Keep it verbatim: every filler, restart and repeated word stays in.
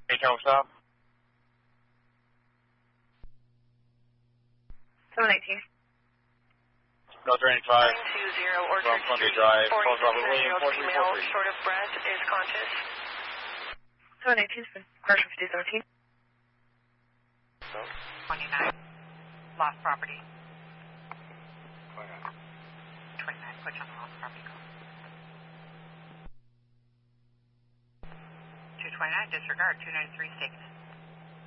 Hey, Tower Stop. seven eighteen. North Range five. nine two zero Orchard From Columbia Street. Drive. four Calls Robert six nine Williams, year old four three female, four three. short of breath, is conscious. seven eighteen, it's been crash fifty seventeen. twenty-nine. Lost property. twenty-nine. Put you on the lost property call. two twenty-nine, disregard. two ninety-three, taken.